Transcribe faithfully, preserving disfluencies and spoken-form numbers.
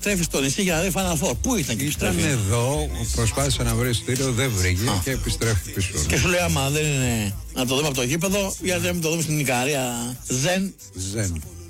Τρέφει στο νησί για να δει Final Four. Πού ήταν και Ήταν επιστρέφει? εδώ, προσπάθησε να βρει εισιτήριο, δεν βρήκε Α. και επιστρέφει πίσω. Και σου λέει, άμα δεν είναι να το δούμε από το γήπεδο, γιατί να μην το δούμε στην Ικαρία. Ζεν. Ζεν.